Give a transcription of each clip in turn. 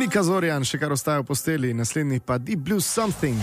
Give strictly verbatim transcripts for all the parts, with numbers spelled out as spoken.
Nika Zorjan še kar ostaja v posteli, naslednji pa Deep Blue Something.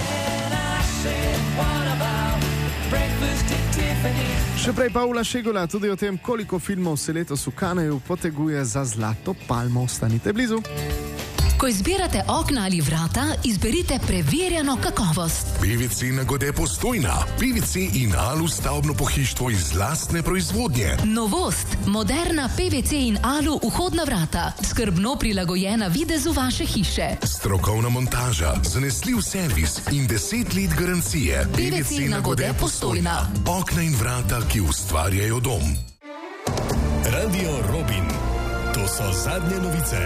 Še prej pa Ula Šegula tudi o tem, koliko filmov se letos v Cannesu poteguje za zlato palmo. Ostanite blizu. Ko izbirate okna ali vrata, izberite preverjeno kakovost. P V C Nagode Postojna. P V C in Alu stavbno pohištvo iz lastne proizvodnje. Novost. Moderna P V C in Alu vhodna vrata. Skrbno prilagojena videzu vaše hiše. Strokovna montaža, zanesljiv servis in deset let garancije. P V C Nagode Postojna. Okna in vrata, ki ustvarjajo dom. Radio Robin. To so zadnje novice.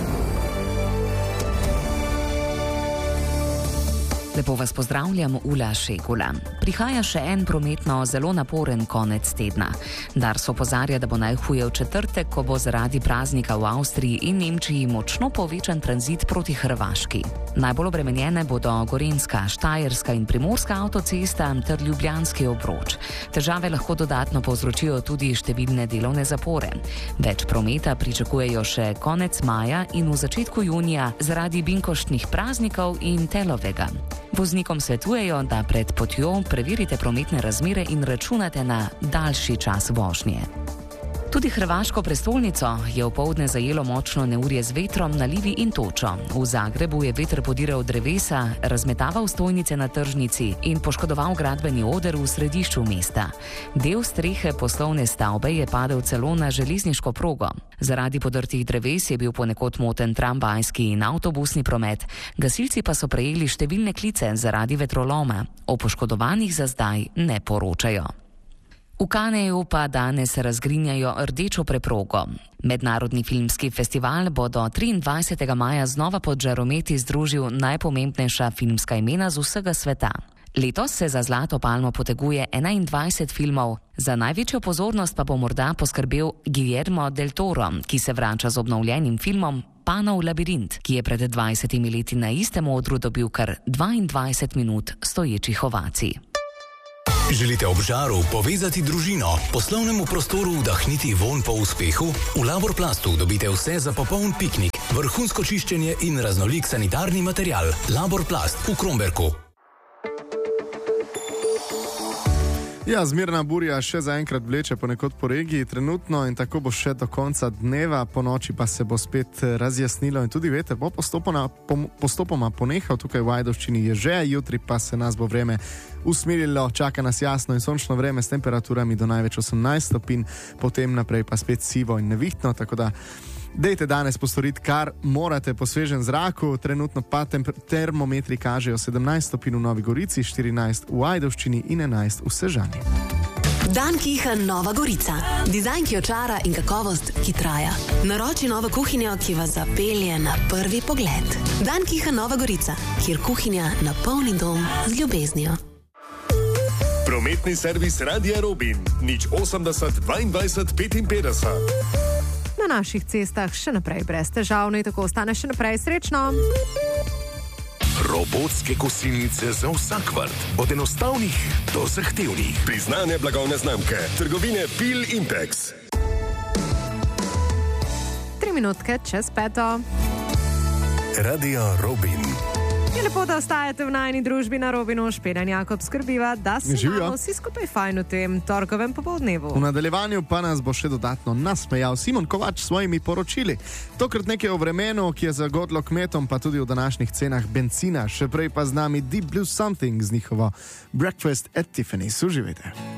Lepo vas pozdravljam, Ula Šegula. Prihaja še en prometno zelo naporen konec tedna. Dars opozarja, da bo najhuje v četrtek, ko bo zaradi praznika v Avstriji in Nemčiji močno povečan tranzit proti Hrvaški. Najbolj obremenjene bodo Gorenjska, Štajerska in Primorska avtocesta ter Ljubljanski obroč. Težave lahko dodatno povzročijo tudi številne delovne zapore. Več prometa pričakujejo še konec maja in v začetku junija zaradi binkoštnih praznikov in telovega. Voznikom svetujejo, da pred potjo preverite prometne razmere in računate na daljši čas vožnje. Tudi hrvaško prestolnico je opoldne zajelo močno neurje z vetrom, nalivi in točo. V Zagrebu je veter podiral drevesa, razmetaval stojnice na tržnici in poškodoval gradbeni oder v središču mesta. Del strehe poslovne stavbe je padel celo na železniško progo. Zaradi podrtih dreves je bil ponekod moten tramvajski in avtobusni promet, gasilci pa so prejeli številne klice zaradi vetroloma. O poškodovanih za zdaj ne poročajo. V Cannesu pa danes razgrinjajo rdečo preprogo. Mednarodni filmski festival bo do triindvajsetega maja znova pod žarometi združil najpomembnejša filmska imena z vsega sveta. Letos se za zlato palmo poteguje enaindvajset filmov, za največjo pozornost pa bo morda poskrbel Guillermo del Toro, ki se vrača z obnovljenim filmom Panov labirint, ki je pred dvajsetimi leti na istem odru dobil kar dvaindvajset minut stoječih ovacij. Želite ob žaru povezati družino, poslovnemu prostoru vdahniti vonj po uspehu? V Laborplastu dobite vse za popoln piknik, vrhunsko čiščenje in raznolik sanitarni material. Laborplast v Kromberku. Ja, zmerna burja še zaenkrat vleče ponekod po regiji trenutno in tako bo še do konca dneva, po noči pa se bo spet razjasnilo in tudi veter bo postopoma, postopoma ponehal. Tukaj v Ajdovščini je že, jutri pa se nas bo vreme usmerilo, čaka nas jasno in sončno vreme s temperaturami do največ osemnajst stopinj, potem naprej pa spet sivo in nevihtno, tako da dejte danes postoriti, kar morate po svežem zraku. Trenutno pa termometri kažejo sedemnajst stopinj v Novi Gorici, štirinajst v Ajdovščini in enajst v Sežani. Dan Kiha Nova Gorica. Dizajn, ki očara in kakovost, ki traja. Naroči novo kuhinjo, ki vas zapelje na prvi pogled. Dan Kiha Nova Gorica, kjer kuhinja napolni dom z ljubeznijo. Prometni servis Radia Robin. nič osemdeset dvaindvajset petinpetdeset. Na naših cestah še naprej brez težav, no in tako ostane še naprej srečno. Robotske kosilnice za vsak vrt, od enostavnih do zahtevnih. Priznane blagovne znamke, trgovine Pil Impex. Tri minutke čez peto. Radio Robin. Je lepo, da ostajate v najni družbi na Robinu. Špedan Jakob skrbiva, da se imamo vsi skupaj fajn v tem torkovem popoldnevu. V nadaljevanju pa nas bo še dodatno nasmejal Simon Kovač s svojimi poročili. Tokrat nekaj o vremenu, ki je zagodlo kmetom, pa tudi o današnjih cenah bencina. Še prej pa z nami Deep Blue Something z njihovo Breakfast at Tiffany's. Uživajte.